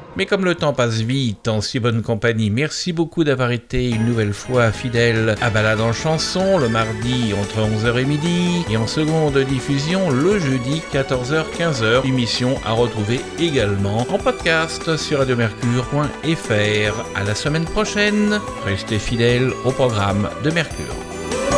Mais comme le temps passe vite, en si bonne compagnie, merci beaucoup d'avoir été une nouvelle fois fidèle à Balade en chanson, le mardi entre 11h et midi, et en seconde diffusion le jeudi 14h-15h. Émission à retrouver également en podcast sur radiomercure.fr. À la semaine prochaine, restez fidèles au programme de Mercure.